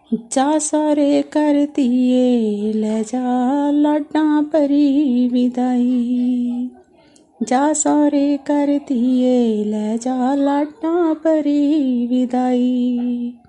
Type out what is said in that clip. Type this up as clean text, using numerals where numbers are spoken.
जा सारे कर दिए ले जा लाडा भरी विदाई। जा सारे कर दिए ले जा लाडा भरी विदाई।